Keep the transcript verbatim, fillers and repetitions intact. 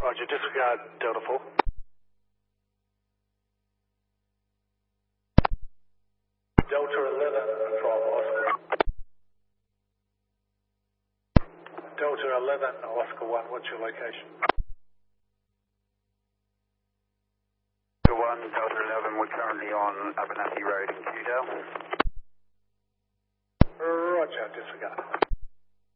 Roger, disregard Delta four. Delta eleven from Oscar. Delta eleven, Oscar one, what's your location? Oscar one, Delta eleven, we're currently on Abernathy Road in Cudale. Roger, disregard.